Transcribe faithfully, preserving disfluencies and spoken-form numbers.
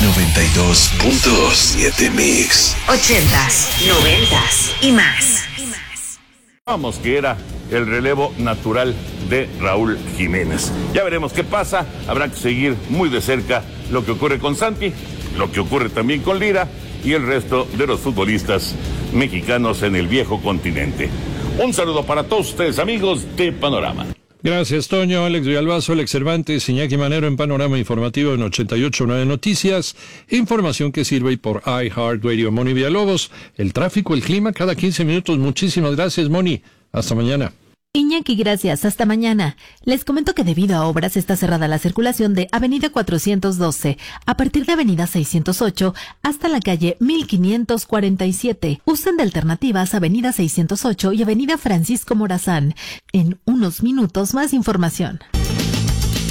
noventa y dos punto siete Mix. Ochentas, noventas y más. Vamos, que era el relevo natural de Raúl Jiménez. Ya veremos qué pasa. Habrá que seguir muy de cerca lo que ocurre con Santi, lo que ocurre también con Lira y el resto de los futbolistas mexicanos en el viejo continente. Un saludo para todos ustedes, amigos de Panorama. Gracias, Toño, Alex Villalbazo, Alex Cervantes, Iñaki Manero en Panorama Informativo en ochenta y ocho punto nueve Noticias. Información que sirve por iHeartRadio. Moni Villalobos, el tráfico, el clima, cada quince minutos. Muchísimas gracias, Moni. Hasta mañana. Iñaki, gracias. Hasta mañana. Les comento que debido a obras está cerrada la circulación de Avenida cuatrocientos doce a partir de Avenida seiscientos ocho hasta la calle mil quinientos cuarenta y siete. Usen de alternativas Avenida seiscientos ocho y Avenida Francisco Morazán. En unos minutos más información.